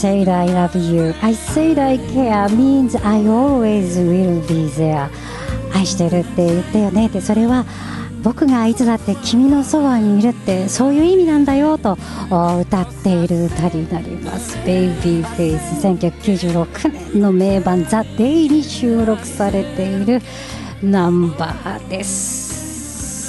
said I love you. I said I care means I always will be there. 愛してるって言ったよねって、それは僕がいつだって君のそばにいるってそういう意味なんだよと歌っている歌になります。ベイビーフェイス、1996年の名盤ザ・デイに収録されているナンバーです。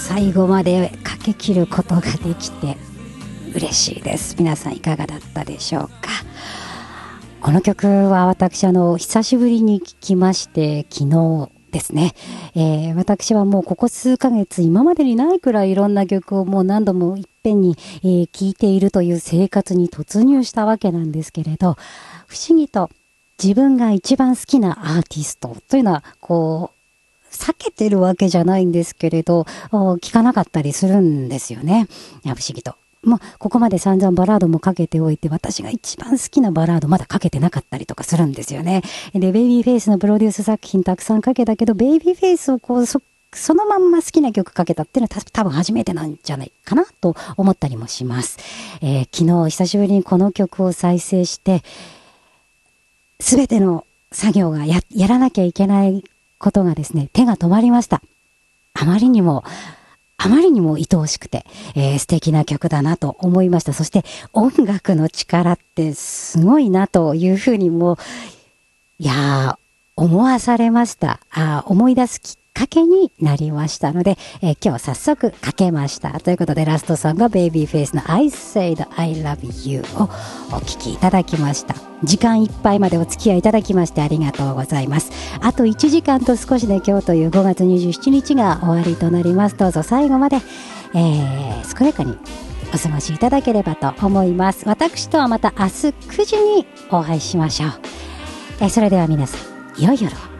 最後までかけ切ることができて嬉しいです。皆さんいかがだったでしょうか。この曲は私久しぶりに聴きまして、昨日ですね、私はもうここ数ヶ月今までにないくらいいろんな曲をもう何度もいっぺんに聴いているという生活に突入したわけなんですけれど、不思議と自分が一番好きなアーティストというのは避けてるわけじゃないんですけれど聞かなかったりするんですよね。いや不思議とここまで散々バラードもかけておいて、私が一番好きなバラードまだかけてなかったりとかするんですよね。で、ベイビーフェイスのプロデュース作品たくさんかけたけど、ベイビーフェイスをそのまんま好きな曲かけたっていうのは多分初めてなんじゃないかなと思ったりもします。昨日久しぶりにこの曲を再生して、すべての作業がやらなきゃいけないことがですね、手が止まりました。あまりにも愛おしくて、素敵な曲だなと思いました。そして音楽の力ってすごいなというふうに思わされました。思い出すきっかけになりましたので、今日早速かけました。ということでラストソングはベイビーフェイスの I said I love you をお聴きいただきました。時間いっぱいまでお付き合いいただきましてありがとうございます。あと1時間と少しで今日という5月27日が終わりとなります。どうぞ最後まで、健やかにお過ごしいただければと思います。私とはまた明日9時にお会いしましょう。それでは皆さん、良い夜を。